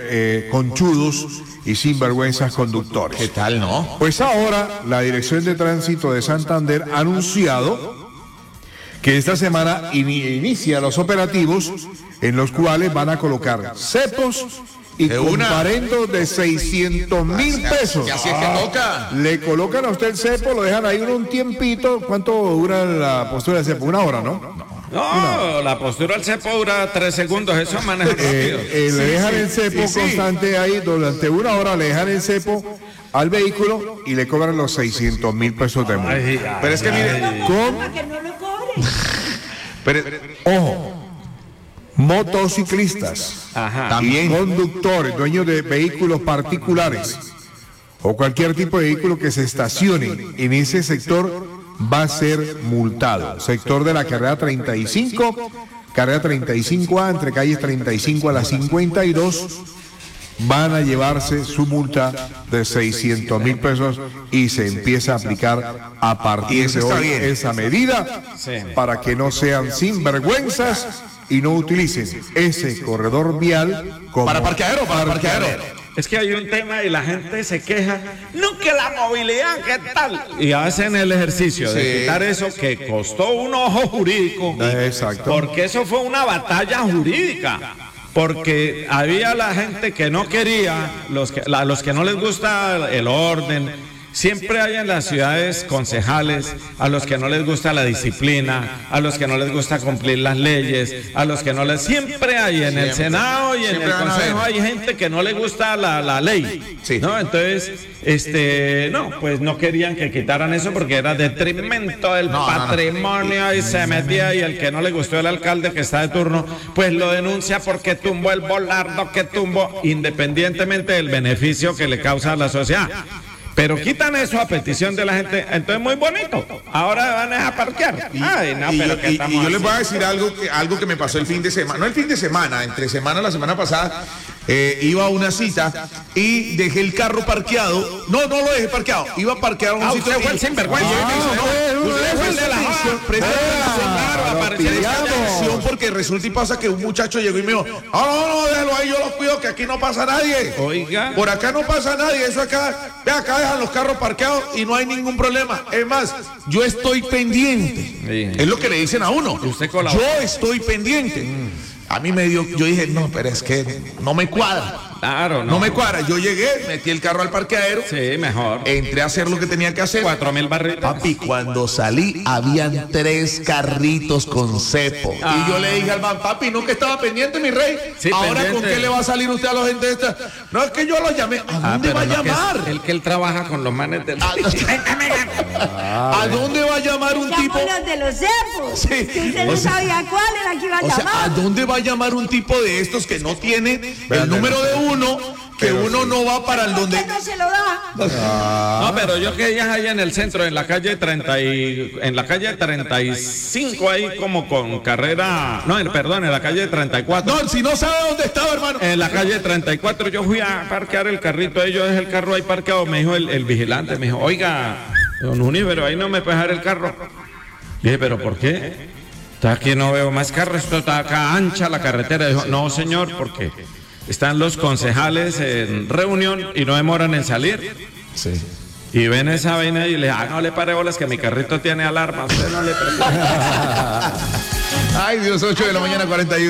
conchudos y sinvergüenzas conductores. ¿Qué tal, no? Pues ahora la Dirección de Tránsito de Santander ha anunciado que esta semana inicia los operativos en los cuales van a colocar cepos y comparendos de 600.000 pesos. Así es que toca. Le colocan a usted el cepo, lo dejan ahí un tiempito. ¿Cuánto dura la postura del cepo? 1 hora, ¿no? No, la postura del cepo dura 3 segundos, eso maneja rápido. Le dejan el cepo constante ahí, durante 1 hora le dejan el cepo al vehículo y le cobran los 600.000 pesos de multa. Pero es que mire, Que no lo cobre. pero, ojo, motociclistas y conductores, dueños de vehículos particulares o cualquier tipo de vehículo que se estacione en ese sector va a ser multado. Sector de la carrera 35, carrera 35A, entre calles 35 a la 52, van a llevarse su multa de 600.000 pesos y se empieza a aplicar a partir de hoy esa medida para que no sean sinvergüenzas y no utilicen ese corredor vial como para parqueadero. Es que hay un tema y la gente se queja, no, que la movilidad, ¿qué tal? Y hacen el ejercicio de quitar eso que costó un ojo jurídico. Exacto. Porque eso fue una batalla jurídica. Porque había la gente que no quería, los que no les gusta el orden. Siempre hay en las ciudades concejales a los que no les gusta la disciplina, a los que no les gusta cumplir las leyes, a los que no les... Siempre hay en el Senado y en el Consejo hay gente que no le gusta la ley, ¿no? Entonces, pues no querían que quitaran eso porque era detrimento del patrimonio y se metía, y el que no le gustó el alcalde que está de turno, pues lo denuncia porque tumbó el volardo que tumbó, independientemente del beneficio que le causa a la sociedad. Pero quitan eso a petición de la gente, entonces muy bonito. Ahora van a parquear. Ay, no, pero ¿qué estamos y yo les voy a decir algo que me pasó el fin de semana, no el fin de semana, entre semana, la semana pasada, iba a una cita y dejé el carro parqueado. No lo dejé parqueado, iba a parquear a un sitio. Usted fue el sinvergüenza. Usted fue el de la porque resulta y pasa que un muchacho llegó y me dijo, no, déjalo ahí, yo lo cuido, que aquí no pasa nadie. Oiga. Por acá no pasa nadie, eso acá dejan los carros parqueados y no hay ningún problema. Es más, yo estoy pendiente. Es lo que le dicen a uno. Yo estoy pendiente. A mí yo dije, no, pero es que no me cuadra. Claro, no me cuadra. Yo llegué, metí el carro al parqueadero. Sí, mejor. Entré a hacer lo que tenía que hacer. 4.000 barritas. Papi, cuando salí, habían 3 carritos con cepo. Y yo le dije al man, papi, ¿no que estaba pendiente, mi rey? Sí, ahora, pendiente. ¿con qué le va a salir usted a la gente esta? No, es que yo lo llamé. ¿A dónde va a llamar? Que él trabaja con los manes del... ¿A dónde va a llamar un tipo? Los de los cepos. Sí. Que usted no sabía cuál era que iba a llamar. ¿A dónde va a llamar un tipo de estos que no tiene el número de uno, que uno no va para el donde... no se lo da. No, pero yo que ya ahí en el centro, en la calle 35, ahí como con carrera... No, perdón, en la calle 34. No, si no sabe dónde estaba, hermano. En la calle 34 yo fui a parquear el carrito, yo dejé el carro ahí parqueado, me dijo el vigilante, me dijo, oiga, don Juni, pero ahí no me puede dejar el carro. Dije, ¿pero por qué? Aquí no veo más carros, esto está acá ancha la carretera. Dijo, no, señor, porque están los concejales en reunión y no demoran en salir. Sí. Y ven esa vaina y le dije, no le pare bolas que mi carrito tiene alarma, usted no le preocupe. Ay, Dios, 8 de la mañana, 41.